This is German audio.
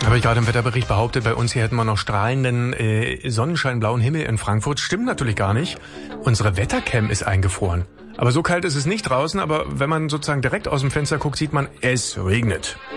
Habe ich gerade im Wetterbericht behauptet, bei uns hier hätten wir noch strahlenden Sonnenschein, blauen Himmel in Frankfurt. Stimmt natürlich gar nicht. Unsere Wettercam ist eingefroren. Aber so kalt ist es nicht draußen, aber wenn man sozusagen direkt aus dem Fenster guckt, sieht man, es regnet.